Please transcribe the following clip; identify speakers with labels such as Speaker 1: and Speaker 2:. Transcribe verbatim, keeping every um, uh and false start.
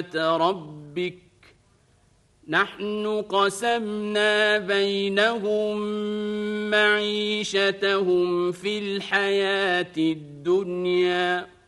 Speaker 1: ربك نحن قسمنا بينهم معيشتهم في الحياة الدنيا